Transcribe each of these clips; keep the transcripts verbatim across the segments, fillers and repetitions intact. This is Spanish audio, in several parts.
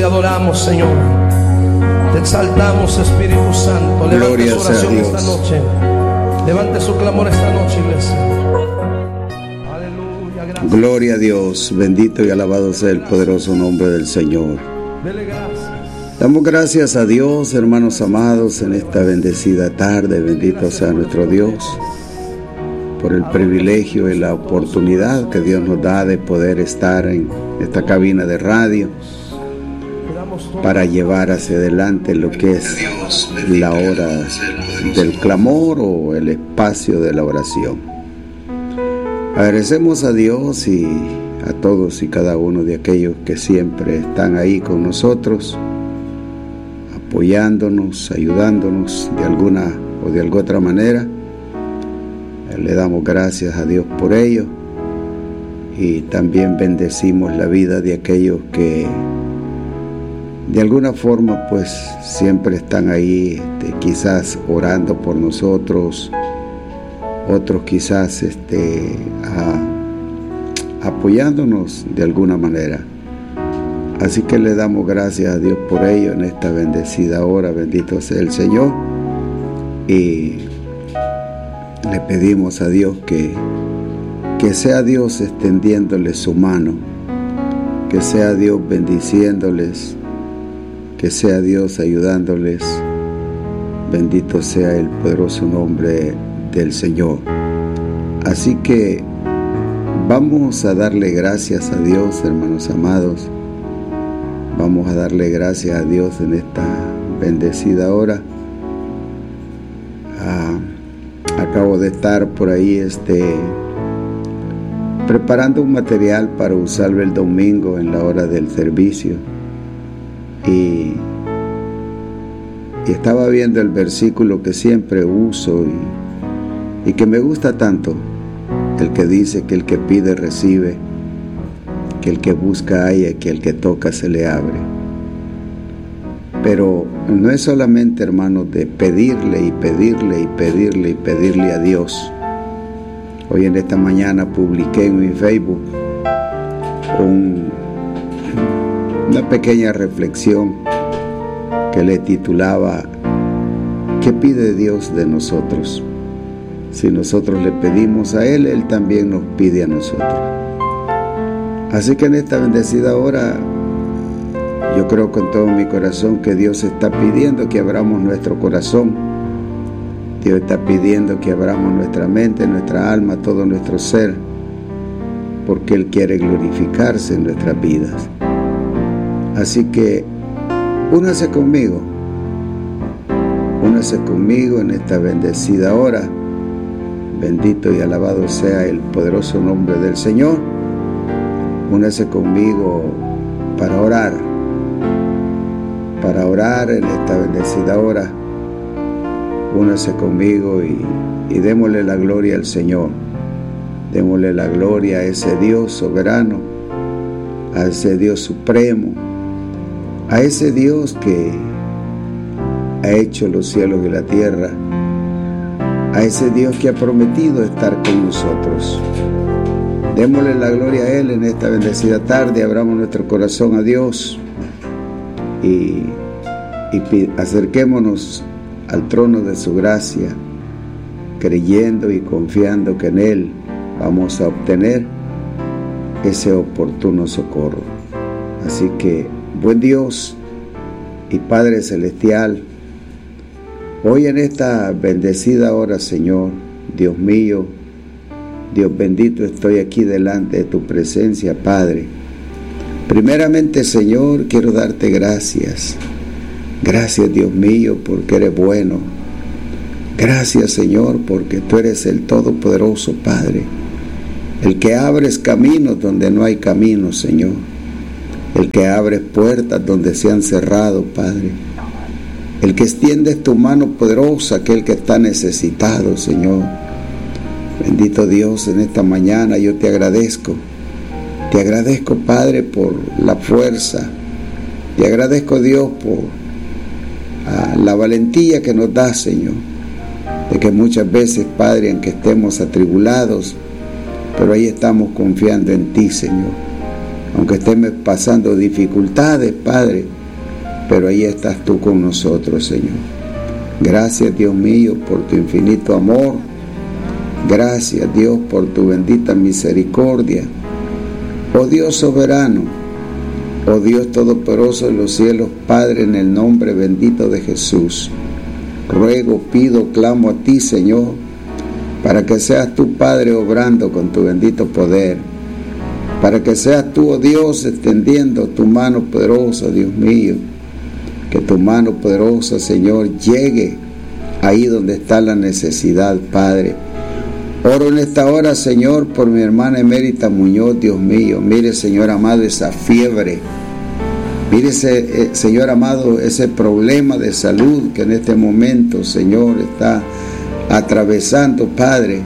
te adoramos, Señor. Te exaltamos, Espíritu Santo. Levante Gloria su oración sea Dios. esta noche. Levante su clamor esta noche, iglesia. Aleluya, gracias. Gloria a Dios. Bendito y alabado sea el poderoso nombre del Señor. Dele gracias. Damos gracias a Dios, hermanos amados, en esta bendecida tarde. Bendito sea nuestro Dios por el privilegio y la oportunidad que Dios nos da de poder estar en esta cabina de radio para llevar hacia adelante lo que es la hora del clamor o el espacio de la oración. Agradecemos a Dios y a todos y cada uno de aquellos que siempre están ahí con nosotros, apoyándonos, ayudándonos de alguna o de alguna otra manera. Le damos gracias a Dios por ello y también bendecimos la vida de aquellos que de alguna forma pues siempre están ahí, este, quizás orando por nosotros, otros quizás este, a, apoyándonos de alguna manera. Así que le damos gracias a Dios por ello en esta bendecida hora. Bendito sea el Señor, y le pedimos a Dios que, que sea Dios extendiéndoles su mano, que sea Dios bendiciéndoles, que sea Dios ayudándoles. Bendito sea el poderoso nombre del Señor. Así que vamos a darle gracias a Dios, hermanos amados. Vamos a darle gracias a Dios en esta bendecida hora. Ah, acabo de estar por ahí este, preparando un material para usarlo el domingo en la hora del servicio. Y, y estaba viendo el versículo que siempre uso y, y que me gusta tanto, el que dice que el que pide recibe, que el que busca halla, que el que toca se le abre. Pero no es solamente, hermanos, de pedirle y pedirle y pedirle y pedirle a Dios. Hoy en esta mañana publiqué en mi Facebook un, una pequeña reflexión que le titulaba ¿qué pide Dios de nosotros? Si nosotros le pedimos a Él, Él también nos pide a nosotros. Así que en esta bendecida hora, yo creo con todo mi corazón que Dios está pidiendo que abramos nuestro corazón. Dios está pidiendo que abramos nuestra mente, nuestra alma, todo nuestro ser, porque Él quiere glorificarse en nuestras vidas. Así que únase conmigo, únase conmigo en esta bendecida hora. Bendito y alabado sea el poderoso nombre del Señor. Únase conmigo para orar, para orar en esta bendecida hora. Únase conmigo y, y démosle la gloria al Señor. Démosle la gloria a ese Dios soberano, a ese Dios supremo, a ese Dios que ha hecho los cielos y la tierra, a ese Dios que ha prometido estar con nosotros. Démosle la gloria a Él en esta bendecida tarde. Abramos nuestro corazón a Dios y, y acerquémonos al trono de su gracia, creyendo y confiando que en Él vamos a obtener ese oportuno socorro. Así que, buen Dios y Padre Celestial, hoy en esta bendecida hora, Señor, Dios mío, Dios bendito, estoy aquí delante de tu presencia, Padre. Primeramente, Señor, quiero darte gracias. Gracias, Dios mío, porque eres bueno. Gracias, Señor, porque tú eres el Todopoderoso, Padre. El que abres caminos donde no hay caminos, Señor. El que abres puertas donde se han cerrado, Padre. El que extiendes tu mano poderosa a aquel que está necesitado, Señor. Bendito Dios, en esta mañana yo te agradezco. Te agradezco, Padre, por la fuerza. Te agradezco, Dios, por ah, la valentía que nos das, Señor. De que muchas veces, Padre, aunque estemos atribulados, pero ahí estamos confiando en ti, Señor. aunque estemos pasando dificultades, Padre, pero ahí estás tú con nosotros, Señor. Gracias, Dios mío, por tu infinito amor. Gracias, Dios, por tu bendita misericordia. Oh Dios soberano, oh Dios todopoderoso de los cielos, Padre, en el nombre bendito de Jesús, ruego, pido, clamo a ti, Señor, para que seas tú, Padre, obrando con tu bendito poder, para que seas tú, oh Dios, extendiendo tu mano poderosa, Dios mío, que tu mano poderosa, Señor, llegue ahí donde está la necesidad, Padre. Oro en esta hora, Señor, por mi hermana Emérita Muñoz, Dios mío. Mire, Señor amado, esa fiebre. Mire, ese, eh, Señor amado, ese problema de salud que en este momento, Señor, está atravesando, Padre.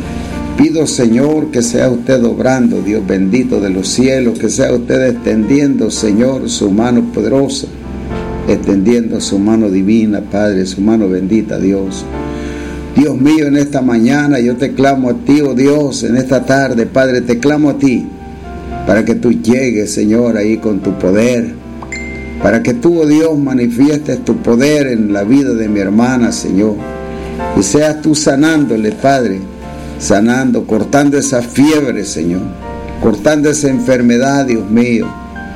Pido, Señor, que sea usted obrando, Dios bendito de los cielos, que sea usted extendiendo, Señor, su mano poderosa, extendiendo su mano divina, Padre, su mano bendita, Dios. Dios mío, en esta mañana yo te clamo a ti, oh Dios, en esta tarde, Padre, te clamo a ti, para que tú llegues, Señor, ahí con tu poder, para que tú, oh Dios, manifiestes tu poder en la vida de mi hermana, Señor, y seas tú sanándole, Padre, sanando, cortando esa fiebre, Señor, cortando esa enfermedad, Dios mío.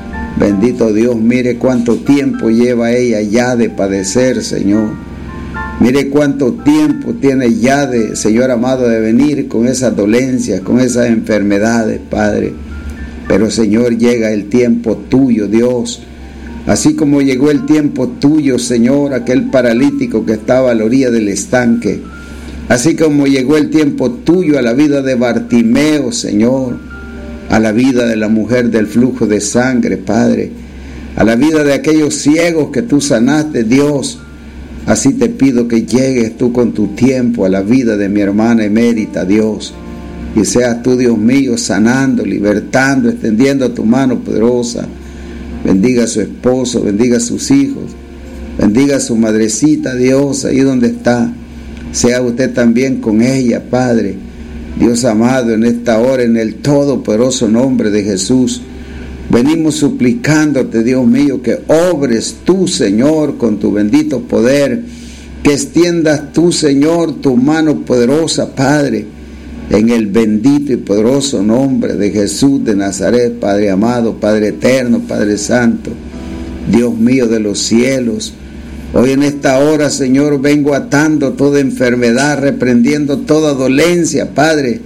Bendito Dios, mire cuánto tiempo lleva ella ya de padecer, Señor. Mire cuánto tiempo tiene ya de, Señor amado, de venir con esas dolencias, con esas enfermedades, Padre. Pero, Señor, llega el tiempo tuyo, Dios. Así como llegó el tiempo tuyo, Señor, aquel paralítico que estaba a la orilla del estanque. Así como llegó el tiempo tuyo a la vida de Bartimeo, Señor. A la vida de la mujer del flujo de sangre, Padre. A la vida de aquellos ciegos que tú sanaste, Dios. Así te pido que llegues tú con tu tiempo a la vida de mi hermana Emérita, Dios, y seas tú, Dios mío, sanando, libertando, extendiendo tu mano poderosa. Bendiga a su esposo, bendiga a sus hijos, bendiga a su madrecita, Dios, ahí donde está. Sea usted también con ella, Padre. Dios amado, en esta hora, en el todopoderoso nombre de Jesús, venimos suplicándote, Dios mío, que obres tú, Señor, con tu bendito poder, que extiendas tú, Señor, tu mano poderosa, Padre, en el bendito y poderoso nombre de Jesús de Nazaret, Padre amado, Padre eterno, Padre santo, Dios mío de los cielos. Hoy en esta hora, Señor, vengo atando toda enfermedad, reprendiendo toda dolencia, Padre,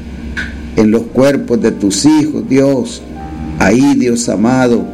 en los cuerpos de tus hijos, Dios. Ahí, Dios amado,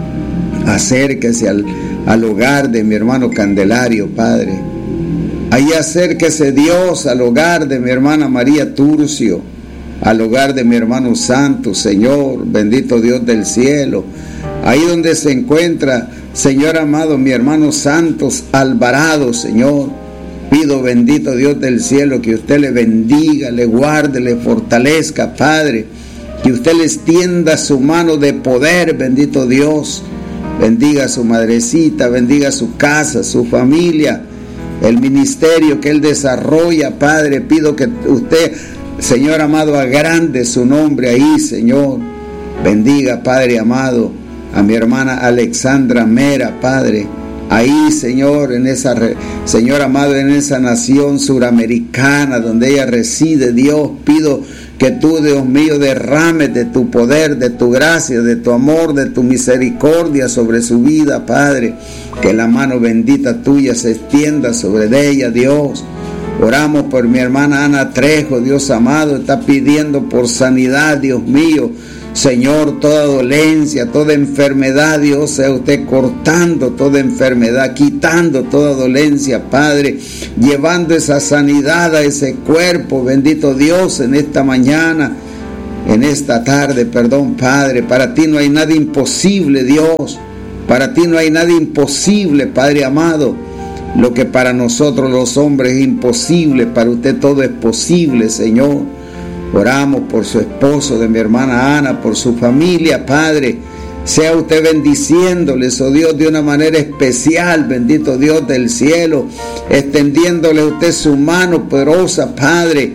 acérquese al, al hogar de mi hermano Candelario, Padre. Ahí acérquese, Dios, al hogar de mi hermana María Turcio, al hogar de mi hermano Santo, Señor, bendito Dios del cielo. Ahí donde se encuentra, Señor amado, mi hermano Santos Alvarado, Señor. Pido, bendito Dios del cielo, que usted le bendiga, le guarde, le fortalezca, Padre. Que usted le extienda su mano de poder, bendito Dios. Bendiga a su madrecita, bendiga su casa, su familia, el ministerio que él desarrolla, Padre. Pido que usted, Señor amado, agrande su nombre ahí, Señor. Bendiga, Padre amado, a mi hermana Alexandra Mera, Padre. Ahí, Señor, en esa, Señor amado, en esa nación suramericana donde ella reside, Dios, pido que tú, Dios mío, derrames de tu poder, de tu gracia, de tu amor, de tu misericordia sobre su vida, Padre. Que la mano bendita tuya se extienda sobre ella, Dios. Oramos por mi hermana Ana Trejo, Dios amado, está pidiendo por sanidad, Dios mío. Señor, toda dolencia, toda enfermedad, Dios, sea usted cortando toda enfermedad, quitando toda dolencia, Padre, llevando esa sanidad a ese cuerpo, bendito Dios, en esta mañana, en esta tarde, perdón, Padre. Para ti no hay nada imposible, Dios, para ti no hay nada imposible, Padre amado. Lo que para nosotros los hombres es imposible, para usted todo es posible, Señor. Oramos por su esposo de mi hermana Ana, por su familia, Padre. Sea usted bendiciéndoles, oh Dios, de una manera especial, bendito Dios del cielo, extendiéndole a usted su mano poderosa, Padre,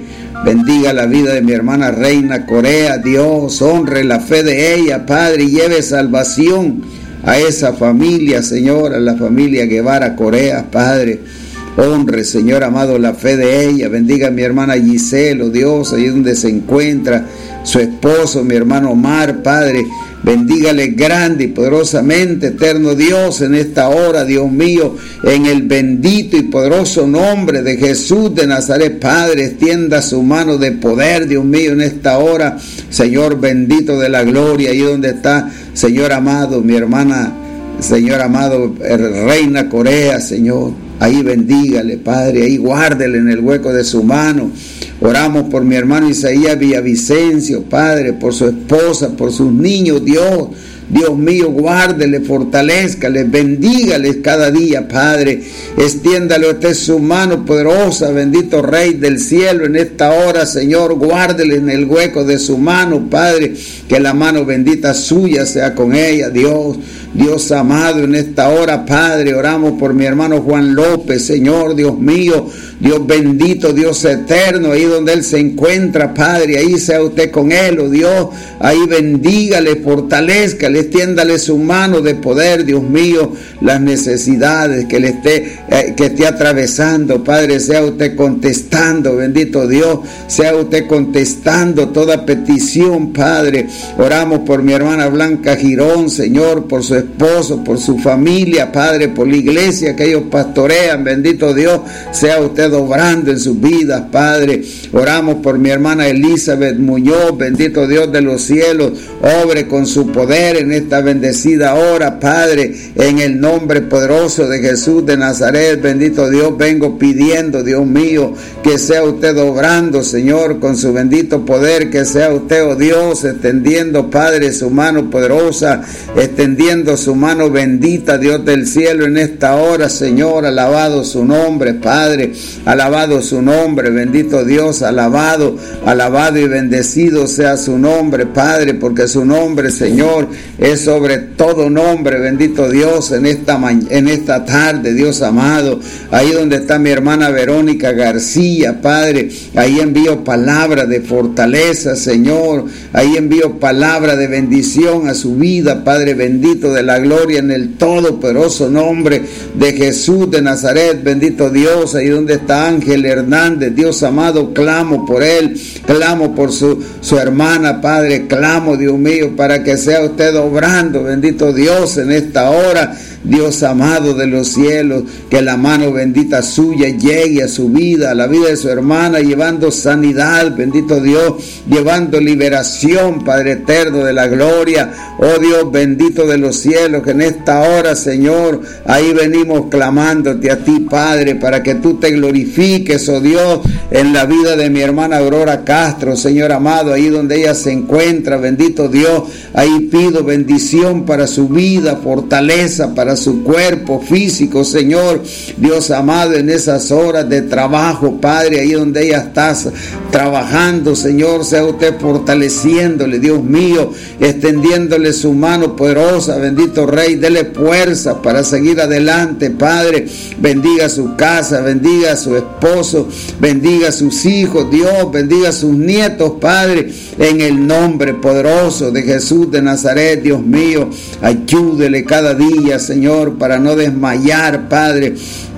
Bendiga la vida de mi hermana Reina Corea. Dios, honre la fe de ella, Padre, y lleve salvación a esa familia, Señor, a la familia Guevara Corea, Padre. Honre, Señor amado, la fe de ella. Bendiga a mi hermana Gisela, oh Dios, ahí donde se encuentra su esposo, mi hermano Omar, Padre. Bendígale grande y poderosamente, eterno Dios, en esta hora, Dios mío, en el bendito y poderoso nombre de Jesús de Nazaret, Padre. Extienda su mano de poder, Dios mío, en esta hora, Señor bendito de la gloria, ahí donde está, Señor amado, mi hermana, Señor amado, Reina Corea, Señor. Ahí bendígale, Padre, ahí guárdele en el hueco de su mano. Oramos por mi hermano Isaías Villavicencio, Padre, por su esposa, por sus niños, Dios. Dios mío, guárdele, fortalézcale, bendígales cada día, Padre. Extiéndale usted su mano poderosa, bendito Rey del cielo, en esta hora, Señor. Guárdele en el hueco de su mano, Padre. Que la mano bendita suya sea con ella, Dios. Dios amado, en esta hora, Padre, oramos por mi hermano Juan López, Señor, Dios mío. Dios bendito, Dios eterno, ahí donde él se encuentra, Padre, ahí sea usted con él, oh Dios. Ahí bendígale, fortalézcale, extiéndale su mano de poder, Dios mío, las necesidades que le esté, eh, que esté atravesando, Padre, sea usted contestando, bendito Dios, sea usted contestando toda petición, Padre. Oramos por mi hermana Blanca Girón, Señor, por su esposo, por su familia, Padre, por la iglesia que ellos pastorean, bendito Dios, sea usted obrando en sus vidas, Padre. Oramos por mi hermana Elizabeth Muñoz, bendito Dios de los cielos, obre con su poder en esta bendecida hora, Padre, en el nombre poderoso de Jesús de Nazaret, bendito Dios, vengo pidiendo, Dios mío, que sea usted obrando, Señor, con su bendito poder, que sea usted, oh Dios, extendiendo, Padre, su mano poderosa, extendiendo su mano bendita, Dios del cielo, en esta hora, Señor, alabado su nombre, Padre, alabado su nombre, bendito Dios, alabado, alabado y bendecido sea su nombre, Padre, porque su nombre, Señor, es sobre todo nombre, bendito Dios, en esta ma- en esta tarde, Dios amado, ahí donde está mi hermana Verónica García, Padre, ahí envío palabra de fortaleza, Señor, ahí envío palabra de bendición a su vida, Padre bendito de la gloria, en el todopoderoso nombre de Jesús de Nazaret, bendito Dios, ahí donde está Ángel Hernández, Dios amado, clamo por él, clamo por su, su hermana, Padre, clamo, Dios mío, para que sea usted obrando, bendito Dios, en esta hora, Dios amado de los cielos, que la mano bendita suya llegue a su vida, a la vida de su hermana, llevando sanidad, bendito Dios, llevando liberación, Padre eterno de la gloria, oh Dios bendito de los cielos, que en esta hora, Señor, ahí venimos clamándote a ti, Padre, para que tú te glorifiques, oh Dios, en la vida de mi hermana Aurora Castro, Señor amado, ahí donde ella se encuentra, bendito Dios, ahí pido bendición para su vida, fortaleza para su cuerpo físico, Señor, Dios amado, en esas horas de trabajo, Padre, ahí donde ella está trabajando, Señor, sea usted fortaleciéndole, Dios mío, extendiéndole su mano poderosa, bendito Rey, dele fuerza para seguir adelante, Padre, bendiga su casa, bendiga a su esposo, bendiga a sus hijos, Dios, bendiga a sus nietos, Padre, en el nombre poderoso de Jesús de Nazaret, Dios mío, ayúdele cada día, Señor, para no desmayar, Padre.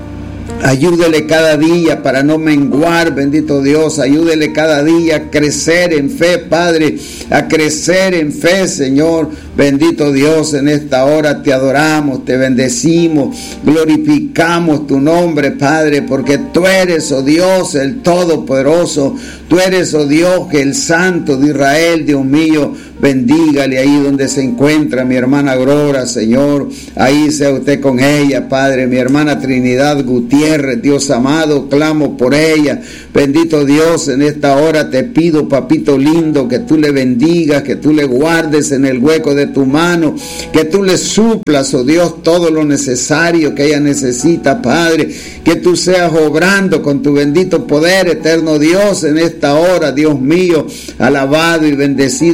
Ayúdele cada día para no menguar, bendito Dios. Ayúdele cada día a crecer en fe, Padre, a crecer en fe, Señor. Bendito Dios, en esta hora te adoramos, te bendecimos, glorificamos tu nombre, Padre, porque tú eres, oh Dios, el Todopoderoso. Tú eres, oh Dios, el Santo de Israel, Dios mío. Bendígale ahí donde se encuentra mi hermana Aurora, Señor. Ahí sea usted con ella, Padre. Mi hermana Trinidad Gutiérrez, Dios amado, clamo por ella. Bendito Dios, en esta hora te pido, papito lindo, que tú le bendigas, que tú le guardes en el hueco de tu mano, que tú le suplas, oh Dios, todo lo necesario que ella necesita, Padre. Que tú seas obrando con tu bendito poder, eterno Dios, en esta hora, Dios mío. Alabado y bendecido eres,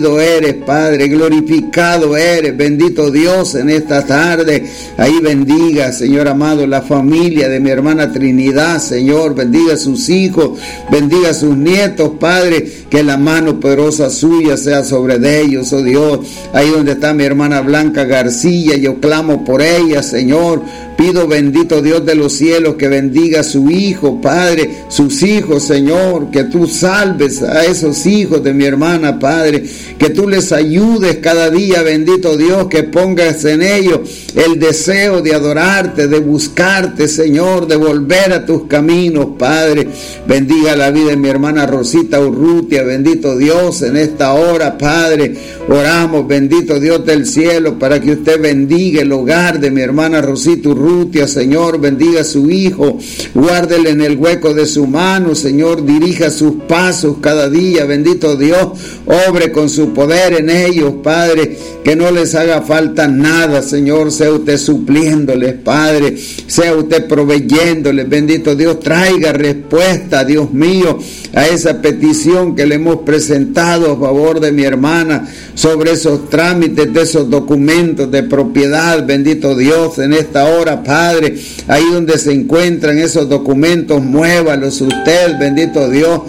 eres, Padre, glorificado eres, bendito Dios, en esta tarde. Ahí bendiga, Señor amado, la familia de mi hermana Trinidad, Señor, bendiga a sus hijos, bendiga a sus nietos, Padre, que la mano poderosa suya sea sobre de ellos, oh Dios. Ahí donde está mi hermana Blanca García, yo clamo por ella, Señor. Pido, bendito Dios de los cielos, que bendiga a su hijo, Padre, sus hijos, Señor, que tú salves a esos hijos de mi hermana, Padre, que tú les ayudes cada día, bendito Dios, que pongas en ellos el deseo de adorarte, de buscarte, Señor, de volver a tus caminos, Padre. Bendiga la vida de mi hermana Rosita Urrutia, bendito Dios, en esta hora, Padre, oramos, bendito Dios del cielo, para que usted bendiga el hogar de mi hermana Rosita Urrutia, Señor, bendiga a su hijo, guárdele en el hueco de su mano, Señor, dirija sus pasos cada día, bendito Dios, obre con su poder en ellos, Padre, que no les haga falta nada, Señor, sea usted supliéndoles, Padre, sea usted proveyéndoles, bendito Dios, traiga respuesta, Dios mío, a esa petición que le hemos presentado a favor de mi hermana, sobre esos trámites de esos documentos de propiedad, bendito Dios, en esta hora, Padre, ahí donde se encuentran esos documentos, muévalos usted, bendito Dios,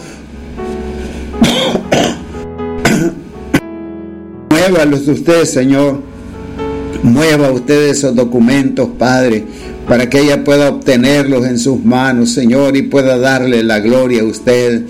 muévalos usted, Señor, mueva usted esos documentos, Padre, para que ella pueda obtenerlos en sus manos, Señor, y pueda darle la gloria a usted.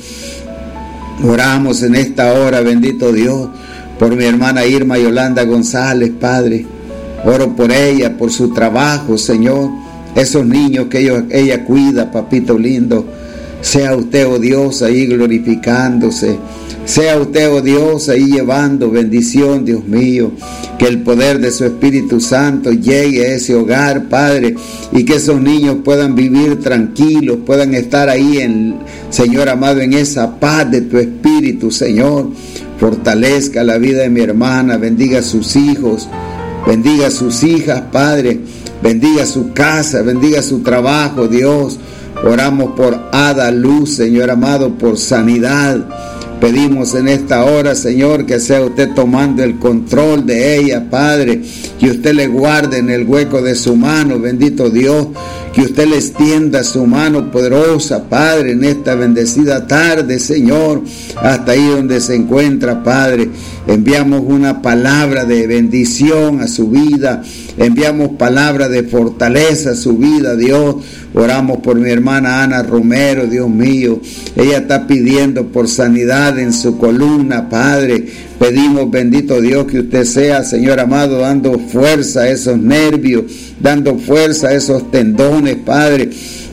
Oramos en esta hora, bendito Dios, por mi hermana Irma Yolanda González, Padre. Oro por ella, por su trabajo, Señor. Esos niños que ella, ella cuida, papito lindo. Sea usted, oh Dios, ahí glorificándose. Sea usted, oh Dios, ahí llevando bendición, Dios mío. Que el poder de su Espíritu Santo llegue a ese hogar, Padre. Y que esos niños puedan vivir tranquilos, puedan estar ahí, en, Señor amado, en esa paz de tu Espíritu, Señor. Fortalezca la vida de mi hermana, bendiga a sus hijos. Bendiga a sus hijas, Padre, bendiga su casa, bendiga su trabajo, Dios. Oramos por Ada Luz, Señor amado, por sanidad. Pedimos en esta hora, Señor, que sea usted tomando el control de ella, Padre, que usted le guarde en el hueco de su mano, bendito Dios, que usted le extienda su mano poderosa, Padre, en esta bendecida tarde, Señor, hasta ahí donde se encuentra, Padre. Enviamos una palabra de bendición a su vida, enviamos palabra de fortaleza a su vida, Dios. Oramos por mi hermana Ana Romero, Dios mío. Ella está pidiendo por sanidad en su columna, Padre. Pedimos, bendito Dios, que usted sea, Señor amado, dando fuerza a esos nervios, dando fuerza a esos tendones, Padre.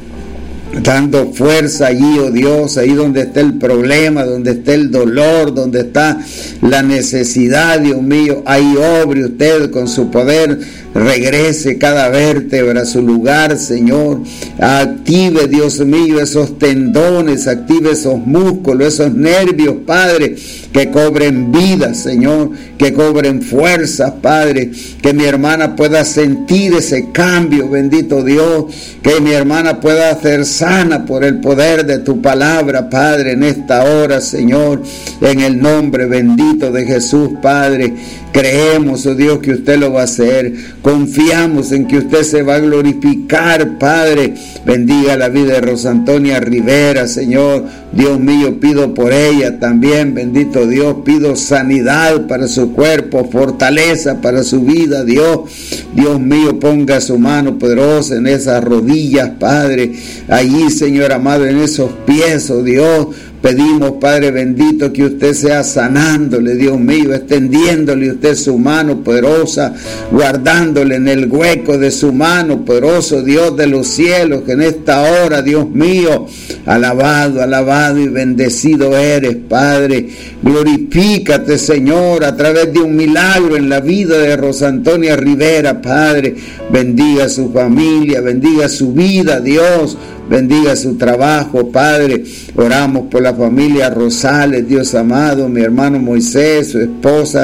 Dando fuerza allí, oh Dios, ahí donde está el problema, donde está el dolor, donde está la necesidad, Dios mío, ahí obre usted con su poder, regrese cada vértebra a su lugar, Señor, active, Dios mío, esos tendones, active esos músculos, esos nervios, Padre, que cobren vida, Señor, que cobren fuerzas, Padre, que mi hermana pueda sentir ese cambio, bendito Dios, que mi hermana pueda hacer sana por el poder de tu palabra, Padre, en esta hora, Señor, en el nombre bendito de Jesús, Padre. Creemos, oh Dios, que usted lo va a hacer. Confiamos en que usted se va a glorificar, Padre. Bendiga la vida de Rosa Antonia Rivera, Señor. Dios mío, pido por ella también, bendito Dios. Pido sanidad para su cuerpo, fortaleza para su vida, Dios. Dios mío, ponga su mano poderosa en esas rodillas, Padre. Allí, Señor amado, en esos pies, oh Dios. Pedimos, Padre bendito, que usted sea sanándole, Dios mío, extendiéndole usted su mano poderosa, guardándole en el hueco de su mano poderoso, Dios de los cielos, que en esta hora, Dios mío, alabado, alabado y bendecido eres, Padre. Glorifícate, Señor, a través de un milagro en la vida de Rosa Antonia Rivera, Padre. Bendiga su familia, bendiga su vida, Dios. Bendiga su trabajo, Padre. Oramos por la familia Rosales, Dios amado, mi hermano Moisés, su esposa,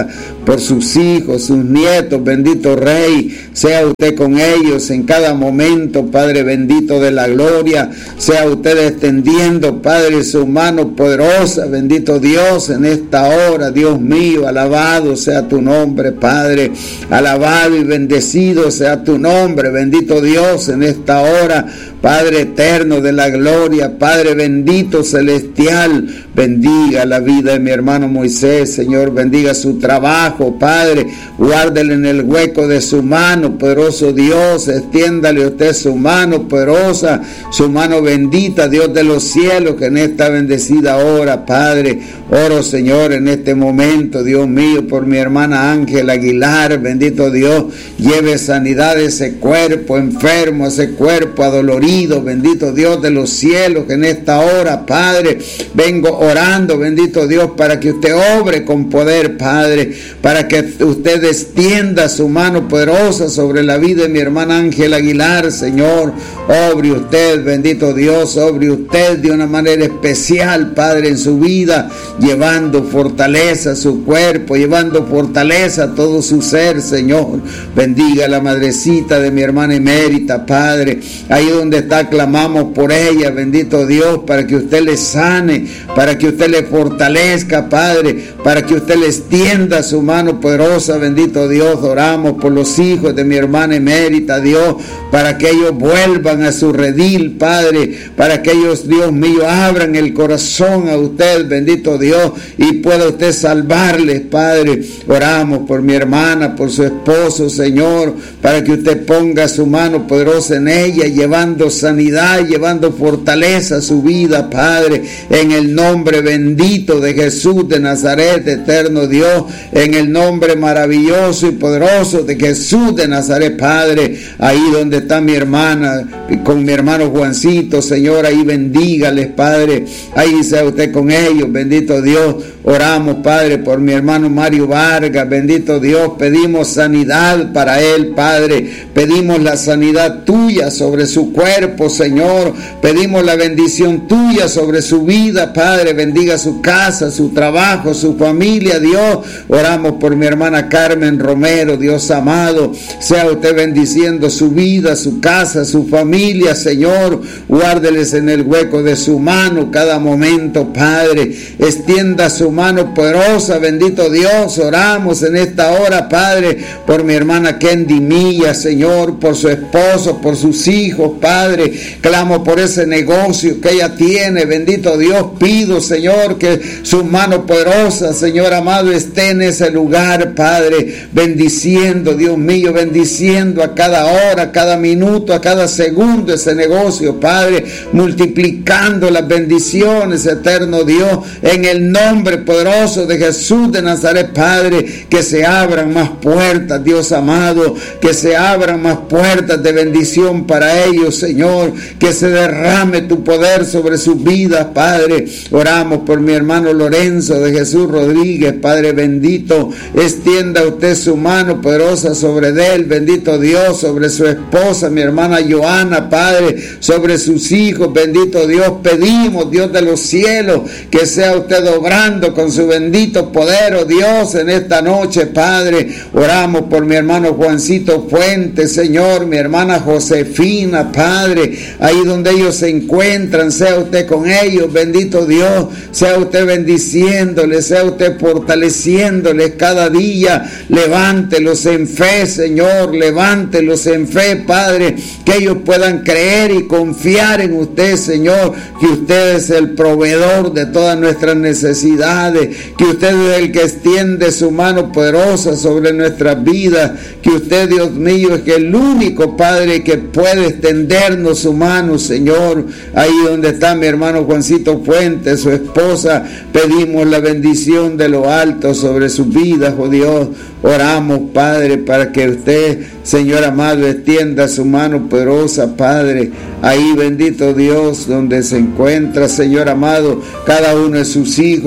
por sus hijos, sus nietos, bendito Rey, sea usted con ellos en cada momento, Padre bendito de la gloria, sea usted extendiendo, Padre, su mano poderosa, bendito Dios, en esta hora, Dios mío, alabado sea tu nombre, Padre, alabado y bendecido sea tu nombre, bendito Dios, en esta hora, Padre eterno de la gloria, Padre bendito celestial, bendiga la vida de mi hermano Moisés, Señor, bendiga su trabajo, Padre, guárdele en el hueco de su mano, poderoso Dios, extiéndale usted su mano poderosa, su mano bendita, Dios de los cielos, que en esta bendecida hora, Padre, oro, Señor, en este momento, Dios mío, por mi hermana Ángela Aguilar, bendito Dios, lleve sanidad a ese cuerpo enfermo, a ese cuerpo adolorido, bendito Dios de los cielos, que en esta hora, Padre, vengo orando, bendito Dios, para que usted obre con poder, Padre, para que usted extienda su mano poderosa sobre la vida de mi hermana Ángela Aguilar, Señor, obre usted, bendito Dios, obre usted de una manera especial, Padre, en su vida, llevando fortaleza a su cuerpo, llevando fortaleza a todo su ser, Señor, bendiga a la madrecita de mi hermana emérita, Padre, ahí donde está, clamamos por ella, bendito Dios, para que usted le sane, para que usted le fortalezca, Padre, para que usted le extienda su mano poderosa, bendito Dios, oramos por los hijos de mi hermana emérita, Dios, para que ellos vuelvan a su redil, Padre, para que ellos, Dios mío, abran el corazón a usted, bendito Dios, y pueda usted salvarles, Padre, oramos por mi hermana, por su esposo, Señor, para que usted ponga su mano poderosa en ella, llevando sanidad, llevando fortaleza a su vida, Padre, en el nombre bendito de Jesús de Nazaret, eterno Dios, en el nombre maravilloso y poderoso de Jesús de Nazaret, Padre, ahí donde está mi hermana, con mi hermano Juancito, Señor, ahí bendígales, Padre, ahí sea usted con ellos, bendito Dios, oramos, Padre, por mi hermano Mario Vargas, bendito Dios, pedimos sanidad para él, Padre, pedimos la sanidad tuya sobre su cuerpo, Señor, pedimos la bendición tuya sobre su vida, Padre, bendiga su casa, su trabajo, su familia, Dios, oramos por mi hermana Carmen Romero, Dios amado, sea usted bendiciendo su vida, su casa, su familia, Señor, guárdeles en el hueco de su mano cada momento, Padre, extienda su mano poderosa, bendito Dios, oramos en esta hora, Padre, por mi hermana Kendi Milla, Señor, por su esposo, por sus hijos, Padre, clamo por ese negocio que ella tiene, bendito Dios, pido, Señor, que su mano poderosa, Señor amado, esté en ese lugar, Padre, bendiciendo, Dios mío, bendiciendo a cada hora, a cada minuto, a cada segundo ese negocio, Padre, multiplicando las bendiciones, eterno Dios, en el nombre poderoso de Jesús de Nazaret, Padre, que se abran más puertas, Dios amado, que se abran más puertas de bendición para ellos, Señor, que se derrame tu poder sobre sus vidas, Padre, oramos por mi hermano Lorenzo de Jesús Rodríguez, Padre bendito, extienda usted su mano poderosa sobre él, bendito Dios, sobre su esposa, mi hermana Joana, Padre, sobre sus hijos, bendito Dios, pedimos, Dios de los cielos, que sea usted obrando con su bendito poder, oh Dios, en esta noche, Padre, oramos por mi hermano Juancito Fuentes, Señor, mi hermana Josefina, Padre, ahí donde ellos se encuentran, sea usted con ellos, bendito Dios, sea usted bendiciéndoles, sea usted fortaleciéndoles cada día, levántelos en fe, Señor, levántelos en fe, Padre, que ellos puedan creer y confiar en usted, Señor, que usted es el proveedor de todas nuestras necesidades, que usted es el que extiende su mano poderosa sobre nuestras vidas, que usted, Dios mío, es el único, Padre, que puede extendernos su mano, Señor, ahí donde está mi hermano Juancito Fuentes, su esposa, pedimos la bendición de lo alto sobre sus vidas, oh Dios, oramos, Padre, para que usted, Señor amado, extienda su mano poderosa, Padre, ahí bendito Dios, donde se encuentra, Señor amado, cada uno de sus hijos, Padre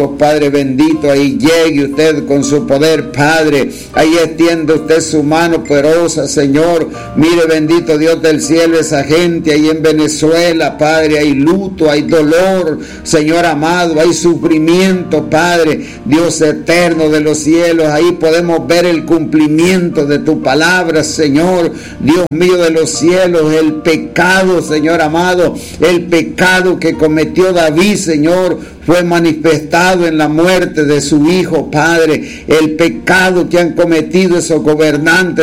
Padre bendito, ahí llegue usted con su poder, Padre. Ahí extiende usted su mano poderosa, Señor. Mire, bendito Dios del cielo, esa gente ahí en Venezuela, Padre. Hay luto, hay dolor, Señor amado, hay sufrimiento, Padre. Dios eterno de los cielos, ahí podemos ver el cumplimiento de tu palabra, Señor. Dios mío de los cielos, el pecado, Señor amado, el pecado que cometió David, Señor, fue manifestado en la muerte de su hijo, Padre. El pecado que han cometido esos gobernantes